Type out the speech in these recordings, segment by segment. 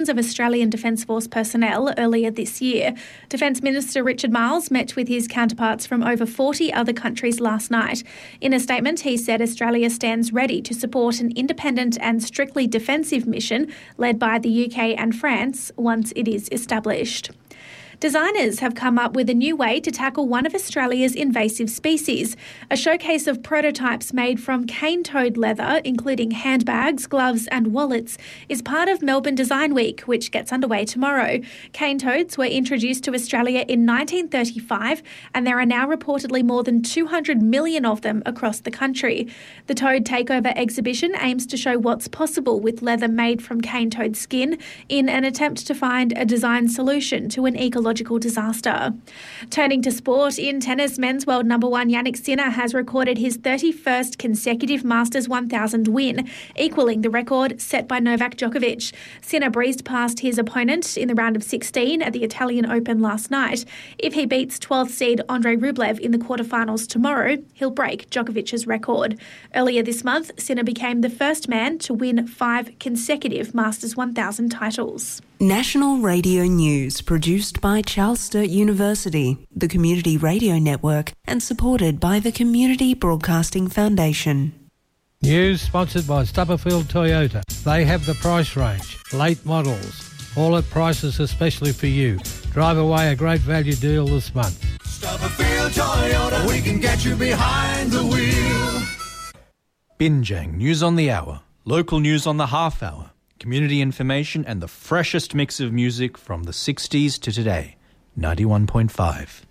of Australian Defence Force personnel earlier this year. Defence Minister Richard Marles met with his counterparts from over 40 other countries last night. In a statement, he said Australia stands ready to support an independent and strictly defensive mission led by the UK and France once it is established. Designers have come up with a new way to tackle one of Australia's invasive species. A showcase of prototypes made from cane toad leather, including handbags, gloves and wallets, is part of Melbourne Design Week, which gets underway tomorrow. Cane toads were introduced to Australia in 1935, and there are now reportedly more than 200 million of them across the country. The Toad Takeover exhibition aims to show what's possible with leather made from cane toad skin in an attempt to find a design solution to an ecological disaster. Turning to sport, in tennis, men's world number one Jannik Sinner has recorded his 31st consecutive Masters 1000 win, equalling the record set by Novak Djokovic. Sinner breezed past his opponent in the round of 16 at the Italian Open last night. If he beats 12th seed Andrei Rublev in the quarterfinals tomorrow, he'll break Djokovic's record. Earlier this month, Sinner became the first man to win 5 consecutive Masters 1000 titles. National Radio News, produced by Charles Sturt University, the Community Radio Network, and supported by the Community Broadcasting Foundation. News sponsored by Stubberfield Toyota. They have the price range, late models, all at prices especially for you. Drive away a great value deal this month. Stubberfield Toyota, we can get you behind the wheel. Binjang News on the Hour, local news on the half hour, community information and the freshest mix of music from the 60s to today. 91.5.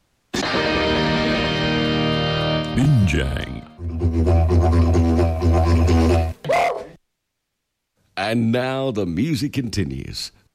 Binjang. And now the music continues